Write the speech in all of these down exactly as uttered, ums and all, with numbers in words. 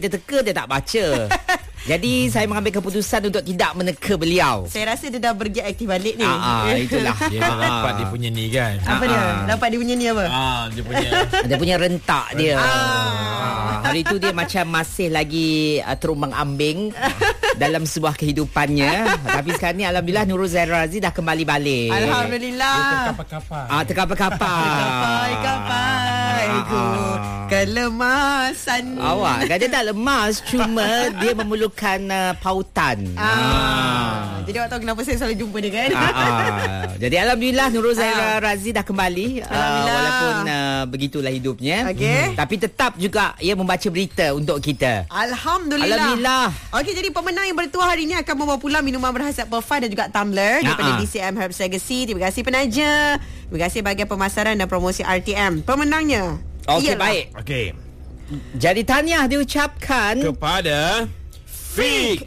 Dia teka, dia tak baca. Jadi saya mengambil keputusan untuk tidak meneka beliau. Saya rasa dia dah pergi aktif balik ni. Ah, ah, itulah. Dia dah dapat dia punya ni kan. Apa Ah, dia? ah. Dapat dia punya ni apa? Ah, dia punya Dia punya rentak dia. Ah. Ah, hari tu dia macam masih lagi uh, terumbang-ambing dalam sebuah kehidupannya. Tapi sekarang ni alhamdulillah Nurul Zaira Razi dah kembali balik. Alhamdulillah. kapal-kapal. Ah, terkapar-kapar. Kapai, kapai. Ah. Kelemasan. Awak kan dia tak lemas, cuma dia memerlukan uh, pautan. Ah. Jadi awak tahu kenapa saya selalu jumpa dia kan? Ah, ah. Jadi alhamdulillah Nurul Zaira Razi dah kembali. Alhamdulillah. Uh, walaupun uh, begitulah hidupnya. Okey. Hmm. Tapi tetap juga ia membaca berita untuk kita. Alhamdulillah. Alhamdulillah. Okey, jadi pemenang yang bertuah hari ini akan membawa pulang minuman berhasap Perfai dan juga tumbler daripada Ah, ah. D C M Herbs Legacy. Terima kasih penaja. Terima kasih bahagian pemasaran dan promosi R T M. Pemenangnya. Okey, ialah- baik. Okey. Jadi tahniah diucapkan Kepada Fik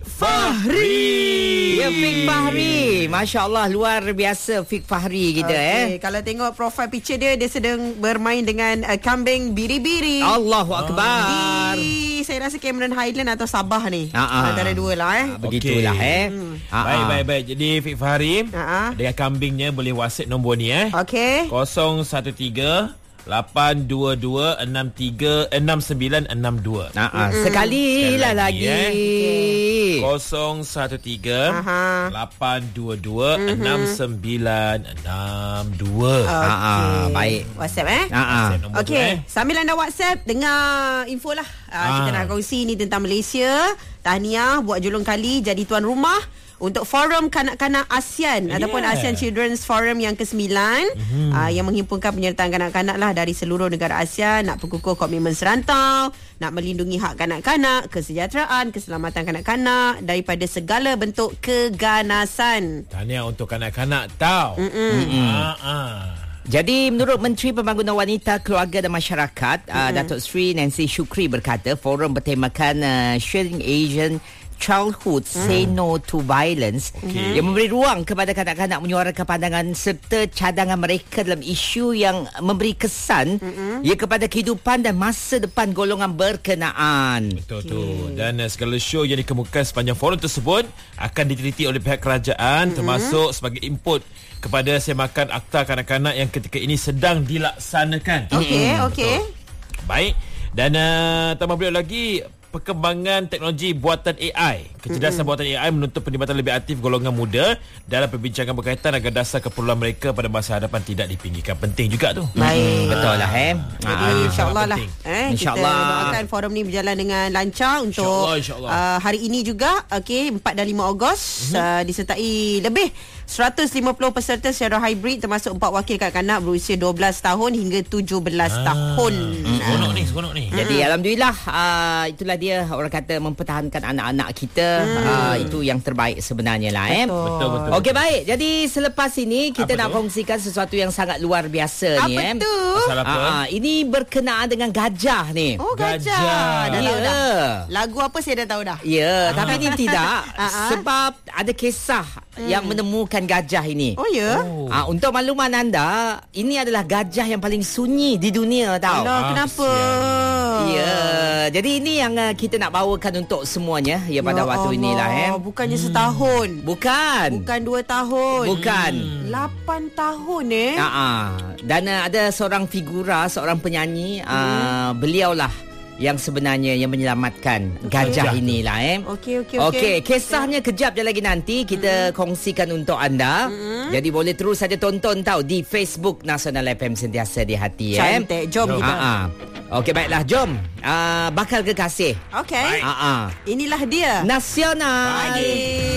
Fahri. ya Fik Fahri. Masya Allah, luar biasa Fik Fahri kita Okay, eh. kalau tengok profile picture dia, dia sedang bermain dengan uh, kambing biri-biri. Allahu Akbar. Di, saya rasa Cameron Highland atau Sabah ni. Ah, ah. Antara dua lah eh. Ah, begitulah Okey. eh. Ah, Baik, ah. baik, baik. Jadi Fik Fahri Ah, ah. dengan kambingnya boleh WhatsApp nombor ni eh. Okey. kosong satu tiga lapan dua dua enam tiga enam sembilan enam dua. Ah, ah. Sekali lah lagi, lagi. kosong satu tiga Aha. lapan dua dua enam sembilan enam dua. Ah, ah. Baik. WhatsApp eh. Ah, ah. WhatsApp nombor tu, Okey, eh. sambil anda WhatsApp, dengar info lah. Uh, Ah. Kita nak kongsi ni tentang Malaysia. Tahniah buat julung kali jadi tuan rumah untuk Forum Kanak-Kanak ASEAN Yeah. ataupun ASEAN Children's Forum yang kesembilan mm-hmm. uh, yang menghimpunkan penyertaan kanak-kanak lah dari seluruh negara ASEAN nak perkukuh komitmen serantau, nak melindungi hak kanak-kanak, kesejahteraan, keselamatan kanak-kanak daripada segala bentuk keganasan. Tahniah untuk kanak-kanak tau. Ah, ah. Jadi menurut Menteri Pembangunan Wanita, Keluarga dan Masyarakat, mm-hmm. uh, Datuk Seri Nancy Shukri berkata forum bertemakan uh, Sharing Asian Childhood Say No to Violence Okey. yang memberi ruang kepada kanak-kanak menyuarakan pandangan serta cadangan mereka dalam isu yang memberi kesan mm-hmm. ia kepada kehidupan dan masa depan golongan berkenaan. Betul tu. Dan uh, segala show yang dikemukakan sepanjang forum tersebut akan diteliti oleh pihak kerajaan mm-hmm. termasuk sebagai input kepada semakan akta kanak-kanak yang ketika ini sedang dilaksanakan. Okey, Mm, okey. betul. Baik. Dan uh, tambah beliau lagi, perkembangan teknologi buatan A I. Kecerdasan mm-hmm. buatan A I menuntut perlibatan lebih aktif golongan muda dalam perbincangan berkaitan agar dasar keperluan mereka pada masa hadapan tidak dipinggirkan. Penting juga tu. Baik. Betul lah eh. Jadi Ah, insyaAllah lah penting. eh, InsyaAllah. Kita doakan forum ni berjalan dengan lancar untuk InsyaAllah, insyaAllah. Uh, hari ini juga okay, empat dan lima Ogos mm-hmm. uh, disertai lebih seratus lima puluh peserta secara hybrid termasuk empat wakil kanak-kanak berusia dua belas tahun hingga tujuh belas Ah, tahun. Seronok ni, seronok ni. Jadi alhamdulillah uh, itulah dia orang kata mempertahankan anak-anak kita. Hmm. Uh, itu yang terbaik sebenarnya lah eh. Betul, betul. Okey baik. Jadi selepas ini kita Apa nak tu? kongsikan sesuatu yang sangat luar biasa ni Apa eh. tu? Pasal apa? Ah, ah, ini berkenaan dengan gajah ni. Oh, gajah. Gajah. Dah tahu Ya. dah. Lagu apa saya dah tahu dah. Ya, tapi ini tidak Ah, ah. sebab ada kisah yang menemukan gajah ini. Oh ya? Oh. Ah, untuk makluman anda, ini adalah gajah yang paling sunyi di dunia tau. Alah, Ah, kenapa? Ya, jadi ini yang uh, kita nak bawakan untuk semuanya ya pada Ya waktu Allah, inilah eh. Bukannya setahun. Bukan. Bukan dua tahun. Bukan. Lapan tahun eh. Ha ah. Dan uh, ada seorang figura, seorang penyanyi, uh, beliaulah yang sebenarnya yang menyelamatkan gajah Gajah tu. inilah eh. Okey, okey, Okey, okey. kisahnya kejap je lagi nanti kita mm. kongsikan untuk anda. Mm. Jadi boleh terus saja tonton tahu di Facebook Nasional F M Sentiasa di Hati eh. Cantik. Jom kita. Ha ah. Okey baiklah, jom. Uh, bakal kekasih. Okey. Ha ah. Inilah dia. Nasional. Pagi.